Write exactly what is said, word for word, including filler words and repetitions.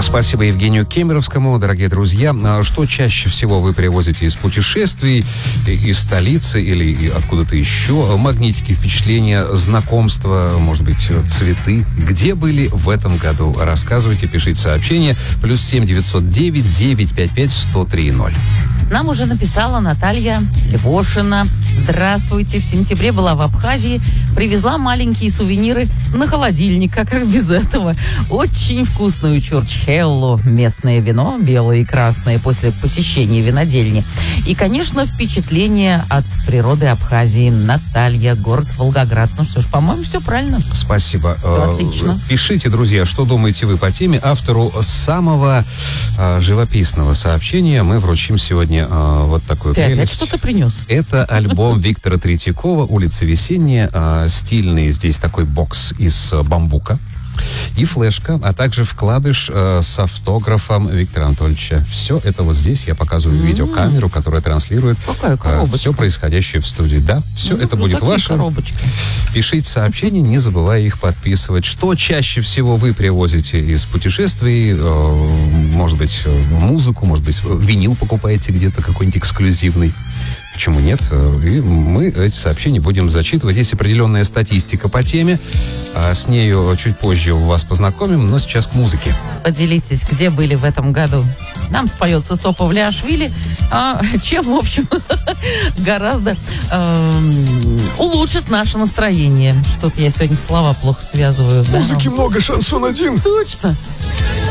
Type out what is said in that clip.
Спасибо Евгению Кемеровскому. Дорогие друзья, что чаще всего вы привозите из путешествий, из столицы или откуда-то еще? Магнитики, впечатления, знакомства, может быть, цветы? Где были в этом году? Рассказывайте, пишите сообщение. Плюс семь девятьсот девять девятьсот пятьдесят пять сто три ноль. Нам уже написала Наталья Львошина. Здравствуйте. В сентябре была в Абхазии. Привезла маленькие сувениры на холодильник. А как без этого? Очень вкусную чурчхеллу. Местное вино, белое и красное, после посещения винодельни. И, конечно, впечатление от природы Абхазии. Наталья, город Волгоград. Ну что ж, по-моему, все правильно. Спасибо. Все отлично. Пишите, друзья, что думаете вы по теме. Автору самого э, живописного сообщения мы вручим сегодня э, вот такую Ты прелесть. опять что-то принес? Это альбом Виктора Третьякова «Улица Весенняя». Э, стильный здесь такой бокс из э, бамбука и флешка, а также вкладыш э, с автографом Виктора Анатольевича. Все это вот здесь я показываю mm-hmm. видеокамеру, которая транслирует э, все происходящее в студии. Да, все mm-hmm. это будет ну, ваше. Коробочки. Пишите сообщения, не забывая их подписывать. Что чаще всего вы привозите из путешествий? Э, может быть, музыку, может быть, винил покупаете где-то какой-нибудь эксклюзивный. Почему нет? И мы эти сообщения будем зачитывать. Есть определенная статистика по теме. А с нею чуть позже вас познакомим, но сейчас к музыке. Поделитесь, где были в этом году. Нам споет Сусо Павлиашвили, а, чем, в общем, гораздо э, улучшит наше настроение. Что-то я сегодня слова плохо связываю. Музыки да? много, шансон один. Точно.